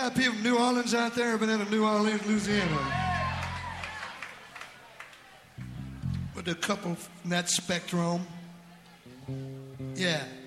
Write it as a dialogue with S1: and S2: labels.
S1: got people from New Orleans out there? Been in New Orleans, Louisiana? With a couple from that spectrum. Yeah.